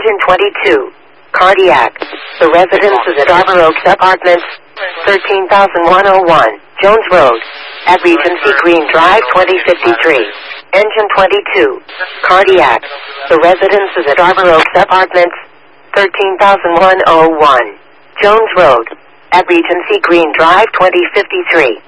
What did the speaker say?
Engine 22. Cardiac. The residence is at Arbor Oaks Apartments, 13,101 Jones Road, at Regency Green Drive 2053. Engine 22. Cardiac. The residence is at Arbor Oaks Apartments, 13,101 Jones Road, at Regency Green Drive 2053.